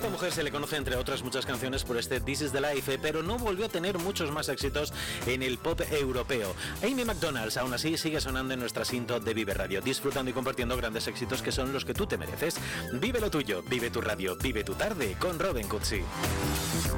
esta mujer se le conoce, entre otras muchas canciones, por este This is the Life, pero no volvió a tener muchos más éxitos en el pop europeo. Amy McDonald, aún así, sigue sonando en nuestra cinta de Vive Radio, disfrutando y compartiendo grandes éxitos que son los que tú te mereces. Vive lo tuyo, vive tu radio, vive tu tarde con Robin Cutsi.